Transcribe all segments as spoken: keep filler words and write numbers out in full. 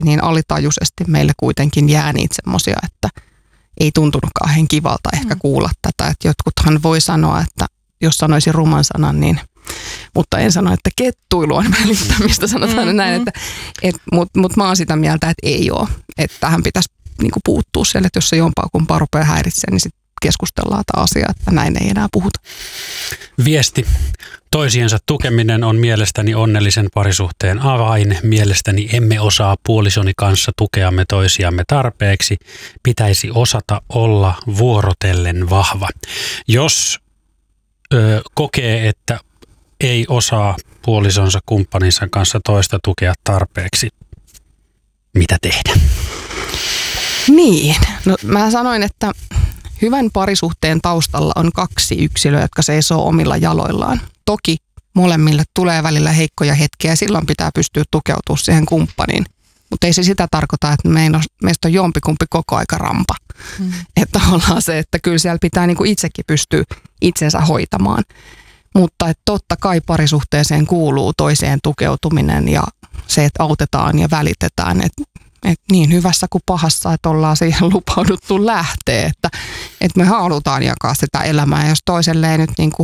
niin alitajuisesti meille kuitenkin jää niitä semmoisia, että ei tuntunut kauhean kivalta ehkä kuulla tätä. Että jotkuthan voi sanoa, että jos sanoisin ruman sanan, niin, mutta en sano, että kettuilu on välittämistä, sanotaan mm-hmm. näin. Että, et, Mutta mut mä oon sitä mieltä, että ei ole. Että tähän pitäisi niinku puuttua siellä, että jos se jompaa kumpaa rupeaa häiritsemään, niin sitten keskustellaan tämä asia, että näin ei enää puhuta. Viesti. Toisiensa tukeminen on mielestäni onnellisen parisuhteen avain. Mielestäni emme osaa puolisoni kanssa tukeamme toisiamme tarpeeksi. Pitäisi osata olla vuorotellen vahva. Jos ö, kokee, että ei osaa puolisonsa kumppaninsa kanssa toista tukea tarpeeksi, mitä tehdä? Niin, no mä sanoin, että hyvän parisuhteen taustalla on kaksi yksilöä, jotka seisoo omilla jaloillaan. Toki molemmille tulee välillä heikkoja hetkiä ja silloin pitää pystyä tukeutumaan siihen kumppaniin. Mutta ei se sitä tarkoita, että meistä on jompikumpi koko aika rampa. Mm. Että ollaan se, että kyllä siellä pitää niinku itsekin pystyä itsensä hoitamaan. Mutta että totta kai parisuhteeseen kuuluu toiseen tukeutuminen ja se, että autetaan ja välitetään. Että et niin hyvässä kuin pahassa, että ollaan siihen lupauduttu lähteä. Että et me halutaan jakaa sitä elämää ja jos toiselle ei nyt niinku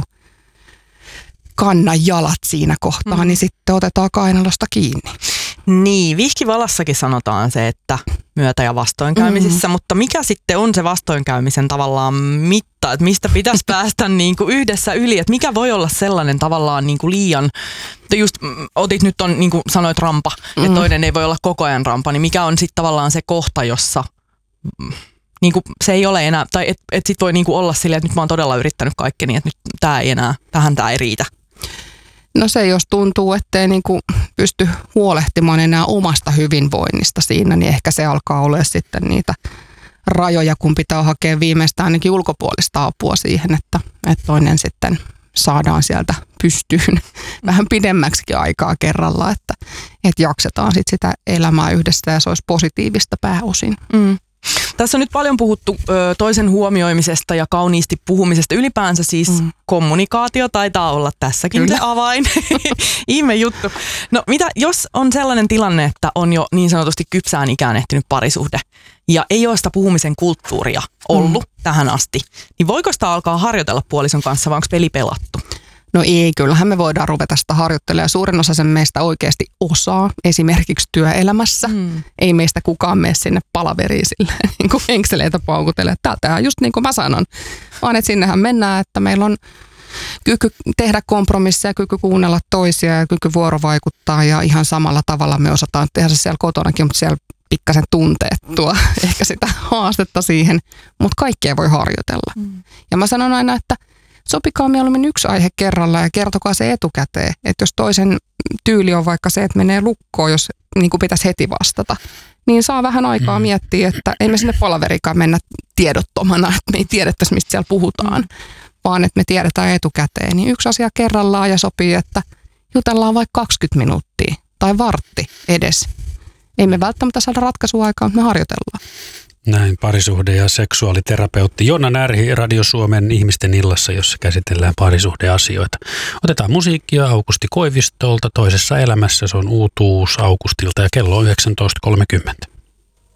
kanna jalat siinä kohtaa, mm. niin sitten otetaan kainalosta kiinni. Niin, Vihkivalassakin sanotaan se, että myötä- ja vastoinkäymisissä, mm. mutta mikä sitten on se vastoinkäymisen tavallaan mitta, että mistä pitäisi päästä niin kuin yhdessä yli, että mikä voi olla sellainen tavallaan niin kuin liian, just otit nyt on, niin kuin sanoit rampa, mm. että toinen ei voi olla koko ajan rampa, niin mikä on sitten tavallaan se kohta, jossa niin kuin se ei ole enää, tai että et sit voi niin kuin olla silleen, että nyt mä oon todella yrittänyt kaikkeni, että nyt tää ei enää, tähän tää ei riitä. No se, jos tuntuu, ettei niinku pysty huolehtimaan enää omasta hyvinvoinnista siinä, niin ehkä se alkaa olla sitten niitä rajoja, kun pitää hakea viimeistään ainakin ulkopuolista apua siihen, että, että toinen sitten saadaan sieltä pystyyn vähän pidemmäksikin aikaa kerralla, että, että jaksetaan sitten sitä elämää yhdessä ja se olisi positiivista pääosin. Mm. Tässä on nyt paljon puhuttu ö, toisen huomioimisesta ja kauniisti puhumisesta. Ylipäänsä siis mm. kommunikaatio taitaa olla tässäkin Kyllä. se avain. Ihme juttu. No mitä, jos on sellainen tilanne, että on jo niin sanotusti kypsään ikään ehtinyt parisuhde ja ei ole sitä puhumisen kulttuuria ollut mm. tähän asti, niin voiko sitä alkaa harjoitella puolison kanssa vai onko peli pelattu? No ei, kyllähän me voidaan ruveta sitä harjoittelemaan ja suurin osa sen meistä oikeasti osaa esimerkiksi työelämässä. Mm. Ei meistä kukaan mene sinne palaveriin silleen, niin kuin enkseleitä paukutelle. Täältähän just niin kuin mä sanon, vaan että sinnehän mennään, että meillä on kyky tehdä kompromisseja, kyky kuunnella toisia ja kyky vuorovaikuttaa ja ihan samalla tavalla me osataan tehdä se siellä kotonakin, mutta siellä pikkasen tunteet tuo ehkä sitä haastetta siihen, mutta kaikkea voi harjoitella. Mm. Ja mä sanon aina, että sopikaa mieluummin yksi aihe kerralla ja kertokaa se etukäteen. Että jos toisen tyyli on vaikka se, että menee lukkoon, jos niin kuin pitäisi heti vastata, niin saa vähän aikaa mm. miettiä, että ei me sinne palaverikaan mennä tiedottomana, että me ei tiedettäisi, mistä siellä puhutaan, mm. vaan että me tiedetään etukäteen. Niin yksi asia kerrallaan ja sopii, että jutellaan vaikka kaksikymmentä minuuttia tai vartti edes. Ei me välttämättä saada ratkaisuaikaa, mutta me harjoitellaan. Näin parisuhde- ja seksuaaliterapeutti Jonna Närhi Radio Suomen Ihmisten illassa, jossa käsitellään parisuhdeasioita. Otetaan musiikkia Aukusti Koivistolta Toisessa elämässä. Se on uutuus Augustilta ja kello on yhdeksäntoista kolmekymmentä.